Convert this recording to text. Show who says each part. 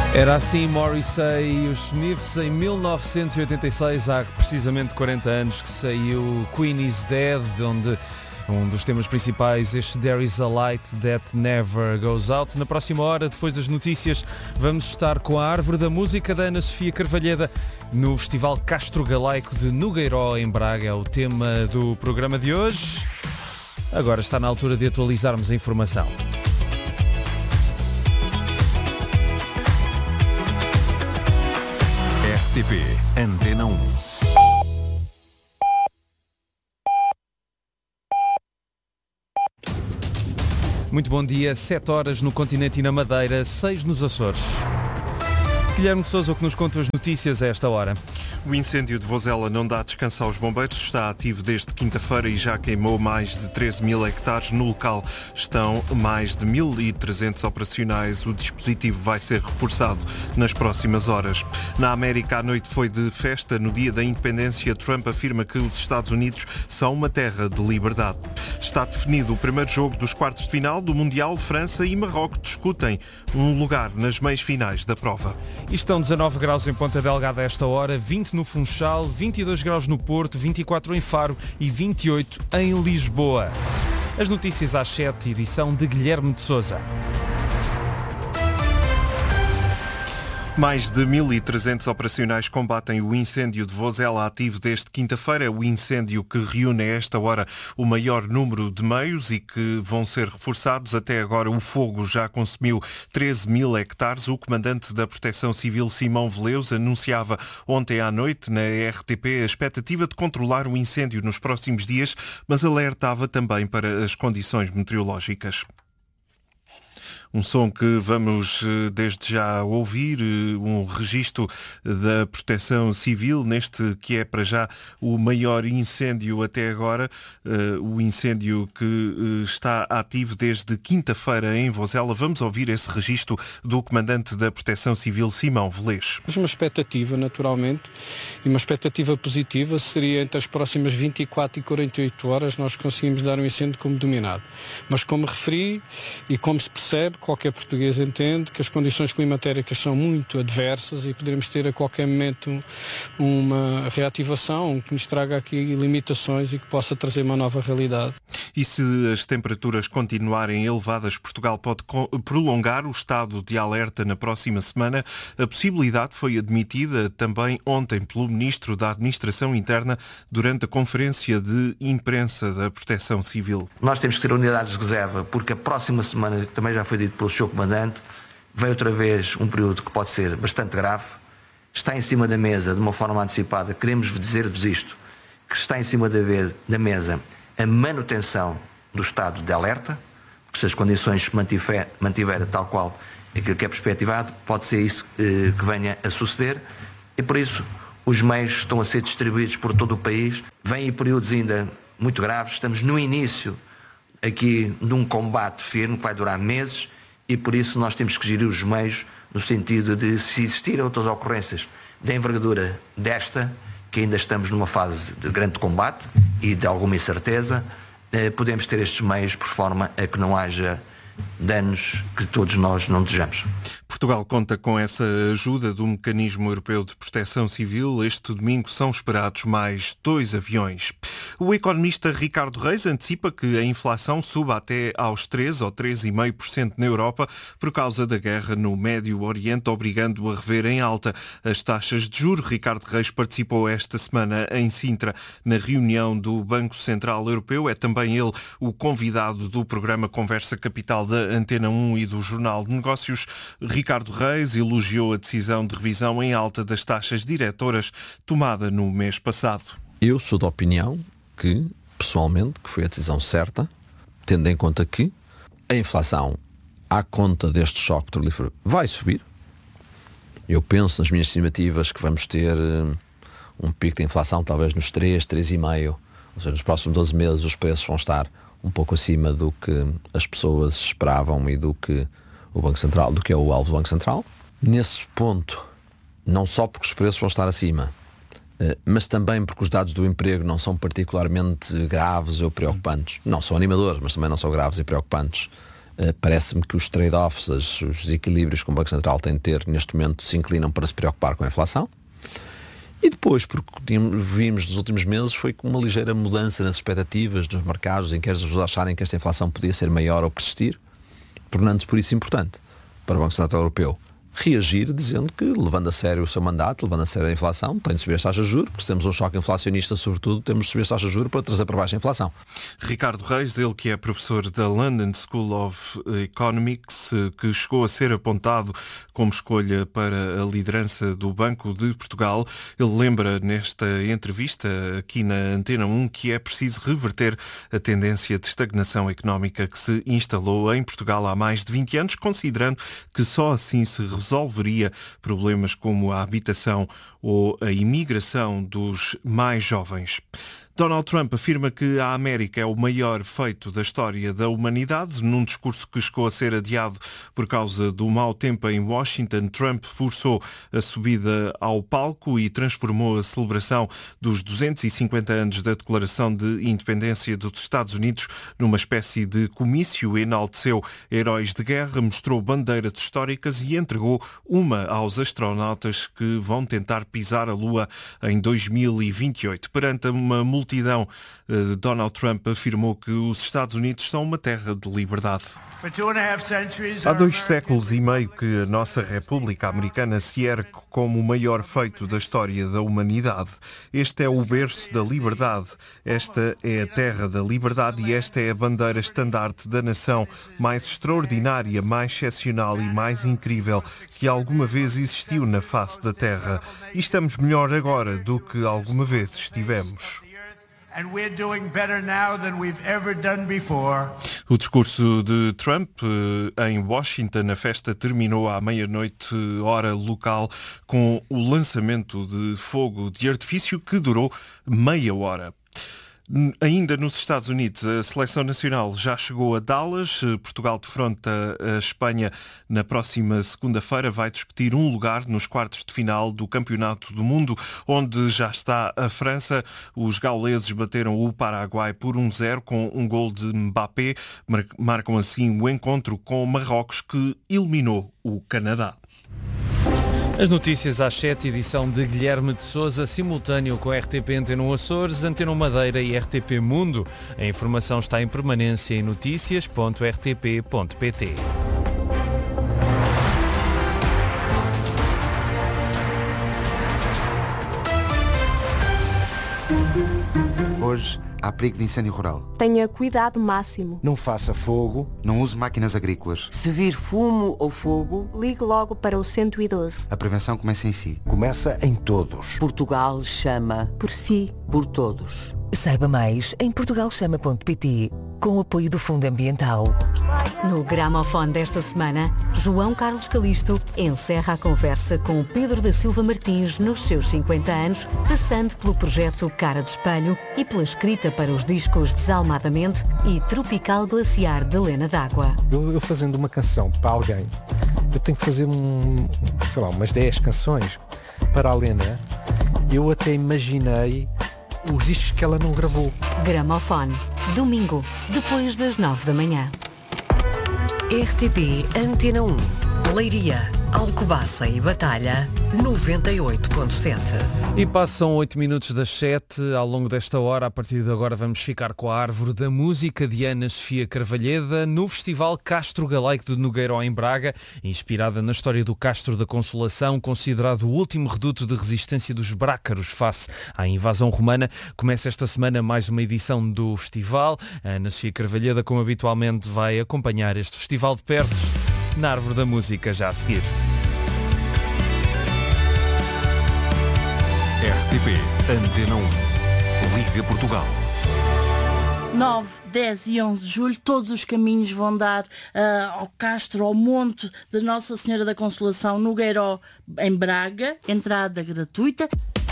Speaker 1: Era assim Morrissey e os Smiths em 1986, há precisamente 40 anos que saiu Queen is Dead, onde um dos temas principais, este There is a Light That Never Goes Out. Na próxima hora, depois das notícias, vamos estar com a Árvore da Música da Ana Sofia Carvalheda no Festival Castro Galaico de Nogueiró, em Braga. É o tema do programa de hoje. Agora está na altura de atualizarmos a informação.
Speaker 2: RTP Antena 1.
Speaker 1: Muito bom dia, 7 horas no continente e na Madeira, 6 nos Açores. Guilherme de Sousa, o que nos conta as notícias a esta hora?
Speaker 3: O incêndio de Vozela não dá descanso aos bombeiros, está ativo desde quinta-feira e já queimou mais de 13 mil hectares. No local estão mais de 1.300 operacionais. O dispositivo vai ser reforçado nas próximas horas. Na América, a noite foi de festa. No dia da independência, Trump afirma que os Estados Unidos são uma terra de liberdade. Está definido o primeiro jogo dos quartos de final do Mundial. França e Marrocos discutem um lugar nas meias finais da prova.
Speaker 1: E estão 19 graus em Ponta Delgada a esta hora, 20 no Funchal, 22 graus no Porto, 24 em Faro e 28 em Lisboa. As notícias às 7, edição de Guilherme de Sousa.
Speaker 3: Mais de 1.300 operacionais combatem o incêndio de Vozela, ativo desde quinta-feira. O incêndio que reúne a esta hora o maior número de meios e que vão ser reforçados. Até agora o fogo já consumiu 13 mil hectares. O comandante da Proteção Civil, Simão Veleus, anunciava ontem à noite na RTP a expectativa de controlar o incêndio nos próximos dias, mas alertava também para as condições meteorológicas. Um som que vamos desde já ouvir, um registro da Proteção Civil, neste que é para já o maior incêndio até agora, o incêndio que está ativo desde quinta-feira em Vozela. Vamos ouvir esse registro do comandante da Proteção Civil, Simão Velez.
Speaker 4: Uma expectativa, naturalmente, e uma expectativa positiva seria entre as próximas 24 e 48 horas nós conseguimos dar um incêndio como dominado. Mas como referi e como se percebe, qualquer português entende que as condições climatéricas são muito adversas e poderemos ter a qualquer momento uma reativação que nos traga aqui limitações e que possa trazer uma nova realidade.
Speaker 3: E se as temperaturas continuarem elevadas, Portugal pode prolongar o estado de alerta na próxima semana. A possibilidade foi admitida também ontem pelo Ministro da Administração Interna durante a conferência de imprensa da Proteção Civil.
Speaker 5: Nós temos que ter unidades de reserva porque a próxima semana, que também já foi dito pelo Sr. Comandante, vem outra vez um período que pode ser bastante grave. Está em cima da mesa de uma forma antecipada, queremos dizer-vos isto, que está em cima da mesa a manutenção do estado de alerta, porque se as condições se mantiver tal qual aquilo que é perspectivado, pode ser isso que venha a suceder e por isso os meios estão a ser distribuídos por todo o país. Vêm períodos ainda muito graves, estamos no início aqui de um combate firme que vai durar meses e por isso nós temos que gerir os meios no sentido de, se existirem outras ocorrências de envergadura desta, que ainda estamos numa fase de grande combate e de alguma incerteza, podemos ter estes meios por forma a que não haja danos que todos nós não desejamos.
Speaker 3: Portugal conta com essa ajuda do Mecanismo Europeu de Proteção Civil. Este domingo são esperados mais 2 aviões. O economista Ricardo Reis antecipa que a inflação suba até aos 3 ou 3,5% na Europa por causa da guerra no Médio Oriente, obrigando a rever em alta as taxas de juros. Ricardo Reis participou esta semana em Sintra na reunião do Banco Central Europeu. É também ele o convidado do programa Conversa Capital da Antena 1 e do Jornal de Negócios. Ricardo Reis elogiou a decisão de revisão em alta das taxas diretoras tomada no mês passado.
Speaker 6: Eu sou da opinião que, pessoalmente, que foi a decisão certa, tendo em conta que a inflação, à conta deste choque petrolífero, vai subir. Eu penso nas minhas estimativas que vamos ter um pico de inflação talvez nos 3,5%, ou seja, nos próximos 12 meses os preços vão estar um pouco acima do que as pessoas esperavam e do que o Banco Central, do que é o alvo do Banco Central. Nesse ponto, não só porque os preços vão estar acima, mas também porque os dados do emprego não são particularmente graves ou preocupantes. Não são animadores, mas também não são graves e preocupantes. Parece-me que os trade-offs, os equilíbrios que o Banco Central tem de ter neste momento se inclinam para se preocupar com a inflação. E depois, porque vimos nos últimos meses, foi com uma ligeira mudança nas expectativas dos mercados, em que eles acharem que esta inflação podia ser maior ou persistir, tornando-se por isso importante para o Banco Central Europeu reagir, dizendo que, levando a sério o seu mandato, levando a sério a inflação, tem de subir as taxas de juros, porque se temos um choque inflacionista, sobretudo, temos de subir as taxas de juros para trazer para baixo a inflação.
Speaker 3: Ricardo Reis, ele que é professor da London School of Economics, que chegou a ser apontado como escolha para a liderança do Banco de Portugal, ele lembra nesta entrevista aqui na Antena 1 que é preciso reverter a tendência de estagnação económica que se instalou em Portugal há mais de 20 anos, considerando que só assim se resolveria problemas como a habitação ou a imigração dos mais jovens. Donald Trump afirma que a América é o maior feito da história da humanidade. Num discurso que chegou a ser adiado por causa do mau tempo em Washington, Trump forçou a subida ao palco e transformou a celebração dos 250 anos da Declaração de Independência dos Estados Unidos numa espécie de comício. Enalteceu heróis de guerra, mostrou bandeiras históricas e entregou uma aos astronautas que vão tentar pisar a Lua em 2028. Perante uma multidão, Donald Trump afirmou que os Estados Unidos são uma terra de liberdade. Há 2 séculos e meio que a nossa República Americana se ergue como o maior feito da história da humanidade. Este é o berço da liberdade, esta é a terra da liberdade e esta é a bandeira estandarte da nação mais extraordinária, mais excepcional e mais incrível que alguma vez existiu na face da terra. E estamos melhor agora do que alguma vez estivemos. O discurso de Trump em Washington, a festa terminou à meia-noite, hora local, com o lançamento de fogo de artifício que durou meia hora. Ainda nos Estados Unidos, a seleção nacional já chegou a Dallas. Portugal defronta a Espanha na próxima segunda-feira. Vai discutir um lugar nos quartos de final do Campeonato do Mundo, onde já está a França. Os gauleses bateram o Paraguai por 1-0 com um gol de Mbappé. Marcam assim o encontro com Marrocos, que eliminou o Canadá.
Speaker 1: As notícias às 7, edição de Guilherme de Sousa, simultâneo com a RTP Antena 1 Açores, Antena 1 Madeira e RTP Mundo. A informação está em permanência em noticias.rtp.pt.
Speaker 7: Hoje há perigo de incêndio rural.
Speaker 8: Tenha cuidado máximo.
Speaker 7: Não faça fogo, não use máquinas agrícolas.
Speaker 9: Se vir fumo ou fogo,
Speaker 8: ligue logo para o 112.
Speaker 7: A prevenção começa em si. Começa em todos.
Speaker 9: Portugal chama
Speaker 8: por si,
Speaker 9: por todos.
Speaker 10: Saiba mais em portugalchama.pt, com o apoio do Fundo Ambiental.
Speaker 11: No Gramofone desta semana, João Carlos Calisto encerra a conversa com Pedro da Silva Martins nos seus 50 anos, passando pelo projeto Cara de Espelho e pela escrita para os discos Desalmadamente e Tropical Glaciar de Lena d'Água.
Speaker 12: Eu fazendo uma canção para alguém, eu tenho que fazer umas 10 canções para a Lena. Eu até imaginei os discos que ela não gravou.
Speaker 11: Gramofone, domingo, depois das 9 da manhã.
Speaker 10: RTP Antena 1, Leiria, Alcobaça e Batalha, 98.7.
Speaker 1: E passam 8 minutos das 7. Ao longo desta hora, a partir de agora, vamos ficar com a Árvore da Música de Ana Sofia Carvalheda no Festival Castro Galaico de Nogueiró, em Braga, inspirada na história do Castro da Consolação, considerado o último reduto de resistência dos brácaros face à invasão romana. Começa esta semana mais uma edição do festival. A Ana Sofia Carvalheda, como habitualmente, vai acompanhar este festival de perto na Árvore da Música, já a seguir.
Speaker 2: RTP Antena 1, Liga Portugal.
Speaker 13: 9, 10 e 11 de julho, todos os caminhos vão dar ao Castro, ao Monte da Nossa Senhora da Consolação, no Nogueiró, em Braga, entrada gratuita.